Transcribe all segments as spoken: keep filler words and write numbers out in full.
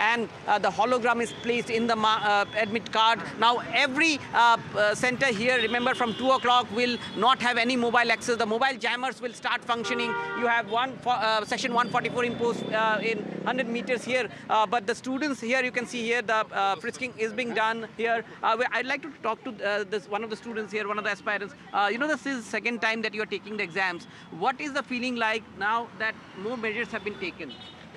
and uh, the hologram is placed in the uh, admit card. Now every uh, uh, center here, remember from two o'clock, will not have any mobile access. The mobile jammers will start functioning. You have one for, uh, section one forty-four imposed uh, in one hundred meters here, uh, but the students here, you can see here the uh, frisking is being done here. Uh, I'd like to talk to uh, this, one of the students here, one of the aspirants. Uh, you know, this is the second time that you're taking the exams. What is the feeling like now that more measures have been taken?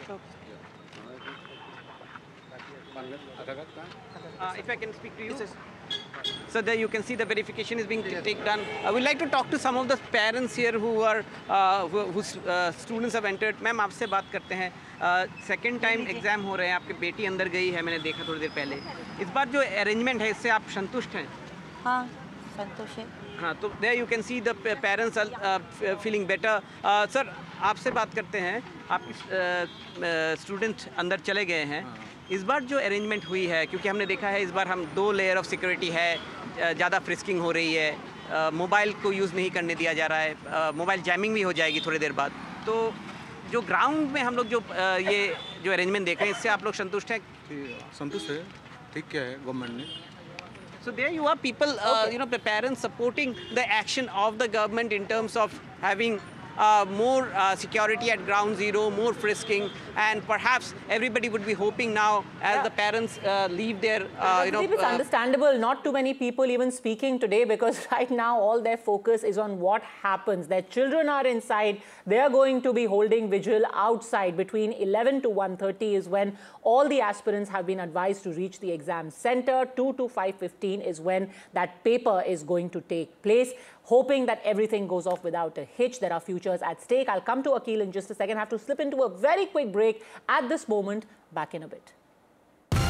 Uh, if I can speak to you. So there you can see the verification is being taken done. I would like to talk to some of the parents here who are uh, who, whose uh, students have entered. Ma'am आपसे बात करते हैं. Second time exam हो रहे हैं, आपकी बेटी अंदर गई है, मैंने देखा थोड़ी देर पहले. इस बार जो अरेंजमेंट है इससे आप संतुष्ट हैं? हाँ, संतुष्ट है. हाँ, तो there you can see the parents are uh, feeling better. uh, sir आपसे बात करते हैं. आपके स्टूडेंट अंदर चले गए हैं. इस बार जो अरेंजमेंट हुई है, क्योंकि हमने देखा है इस बार हम दो लेयर ऑफ सिक्योरिटी है, ज़्यादा फ्रिस्किंग हो रही है, मोबाइल को यूज़ नहीं करने दिया जा रहा है, मोबाइल जैमिंग भी हो जाएगी थोड़ी देर बाद. तो जो ग्राउंड में हम लोग जो ये जो अरेंजमेंट देख रहे हैं, इससे आप लोग संतुष्ट हैं? संतुष्ट है, ठीक क्या है गवर्नमेंट ने. So there you are, people, uh, okay. you know, the parents supporting the action of the government in terms of having Uh, more uh, security at ground zero, more frisking, and perhaps everybody would be hoping now as yeah. the parents uh, leave their, uh, you know... It's uh, understandable, not too many people even speaking today, because right now all their focus is on what happens. Their children are inside, they are going to be holding vigil outside. Between eleven to one thirty is when all the aspirants have been advised to reach the exam center. two to five fifteen is when that paper is going to take place, hoping that everything goes off without a hitch. There are futures at stake. I'll come to Akhil in just a second. I have to slip into a very quick break at this moment. Back in a bit.